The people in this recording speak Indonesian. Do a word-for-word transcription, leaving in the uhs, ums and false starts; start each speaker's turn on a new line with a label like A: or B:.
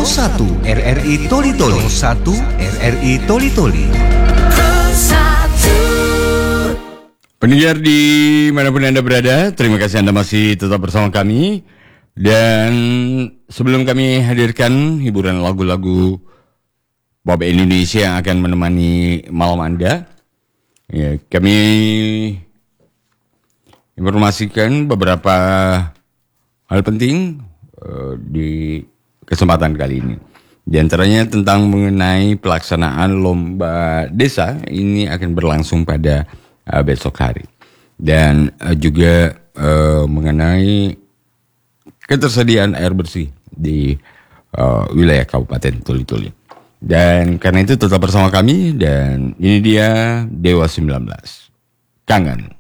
A: satu R R I Toli Toli. satu R R I Toli Toli.
B: Pendengar di manapun Anda berada, terima kasih Anda masih tetap bersama kami. Dan sebelum kami hadirkan hiburan lagu-lagu Bob Indonesia yang akan menemani malam Anda, ya, kami informasikan beberapa hal penting uh, di kesempatan kali ini. Di antaranya tentang mengenai pelaksanaan lomba desa ini akan berlangsung pada uh, besok hari. Dan uh, juga uh, mengenai ketersediaan air bersih di uh, wilayah Kabupaten Toli Toli. Dan karena itu tetap bersama kami dan ini dia Dewa sembilan belas. Kangen.